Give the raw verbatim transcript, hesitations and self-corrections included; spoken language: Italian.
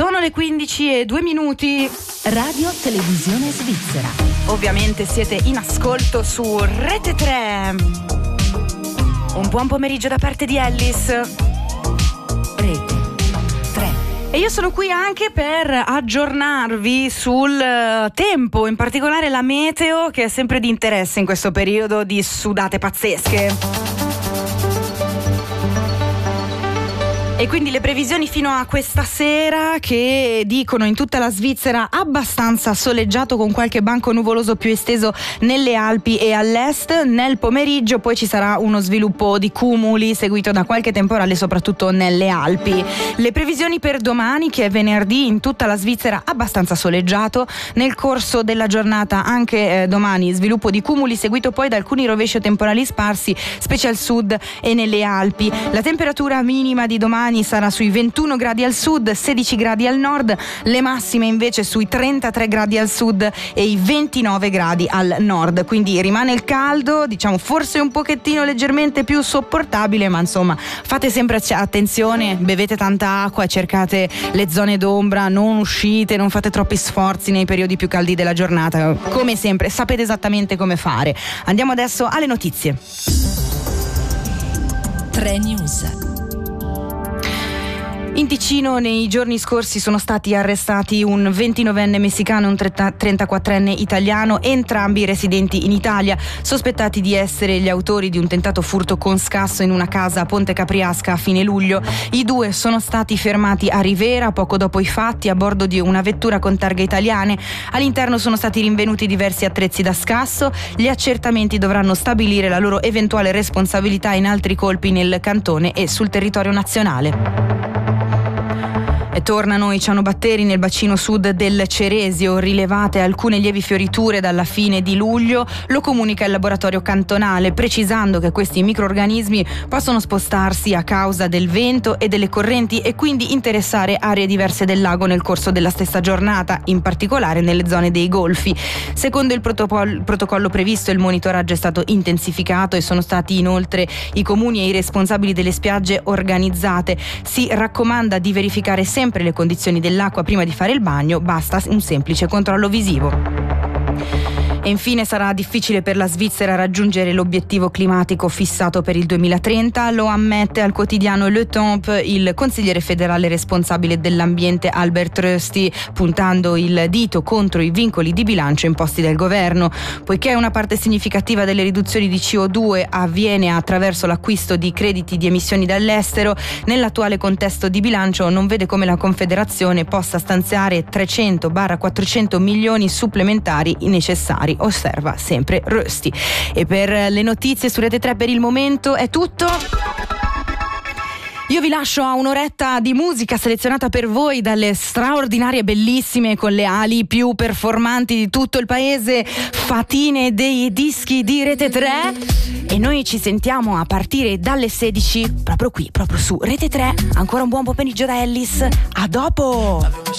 Sono le quindici e due minuti. Radio Televisione Svizzera. Ovviamente siete in ascolto su Rete tre. Un buon pomeriggio da parte di Ellis. Rete tre. E io sono qui anche per aggiornarvi sul tempo, in particolare la meteo, che è sempre di interesse in questo periodo di sudate pazzesche. E quindi le previsioni fino a questa sera, che dicono in tutta la Svizzera abbastanza soleggiato con qualche banco nuvoloso più esteso nelle Alpi e all'est. Nel pomeriggio poi ci sarà uno sviluppo di cumuli seguito da qualche temporale soprattutto nelle Alpi. Le previsioni per domani, che è venerdì, in tutta la Svizzera abbastanza soleggiato. Nel corso della giornata anche eh, domani sviluppo di cumuli seguito poi da alcuni rovesci o temporali sparsi, specie al sud e nelle Alpi. La temperatura minima di domani sarà sui ventuno gradi al sud, sedici gradi al nord, le massime invece sui trentatré gradi al sud e i ventinove gradi al nord, quindi rimane il caldo, diciamo forse un pochettino leggermente più sopportabile, ma insomma fate sempre attenzione, bevete tanta acqua, cercate le zone d'ombra, non uscite, non fate troppi sforzi nei periodi più caldi della giornata, come sempre sapete esattamente come fare. Andiamo adesso alle notizie. tre News. In Ticino nei giorni scorsi sono stati arrestati un ventinovenne messicano e un trentaquattrenne italiano, entrambi residenti in Italia, sospettati di essere gli autori di un tentato furto con scasso in una casa a Ponte Capriasca a fine luglio. I due sono stati fermati a Rivera poco dopo i fatti a bordo di una vettura con targhe italiane. All'interno sono stati rinvenuti diversi attrezzi da scasso. Gli accertamenti dovranno stabilire la loro eventuale responsabilità in altri colpi nel cantone e sul territorio nazionale. E tornano i cianobatteri nel bacino sud del Ceresio, rilevate alcune lievi fioriture dalla fine di luglio, lo comunica il laboratorio cantonale, precisando che questi microrganismi possono spostarsi a causa del vento e delle correnti e quindi interessare aree diverse del lago nel corso della stessa giornata, in particolare nelle zone dei golfi. Secondo il protocollo, protocollo previsto, il monitoraggio è stato intensificato e sono stati inoltre i comuni e i responsabili delle spiagge organizzate. Si raccomanda di verificare sempre sempre le condizioni dell'acqua prima di fare il bagno, basta un semplice controllo visivo. E infine sarà difficile per la Svizzera raggiungere l'obiettivo climatico fissato per il duemilatrenta, lo ammette al quotidiano Le Temps il consigliere federale responsabile dell'ambiente Albert Rösti, puntando il dito contro i vincoli di bilancio imposti dal governo. Poiché una parte significativa delle riduzioni di C O due avviene attraverso l'acquisto di crediti di emissioni dall'estero, nell'attuale contesto di bilancio non vede come la Confederazione possa stanziare trecento quattrocento milioni supplementari necessari, osserva sempre Rösti. E per le notizie su Rete tre per il momento è tutto. Io vi lascio a un'oretta di musica selezionata per voi dalle straordinarie, bellissime, con le ali più performanti di tutto il paese, fatine dei dischi di Rete tre, e noi ci sentiamo a partire dalle sedici proprio qui, proprio su Rete tre. Ancora un buon pomeriggio da Ellis, a dopo!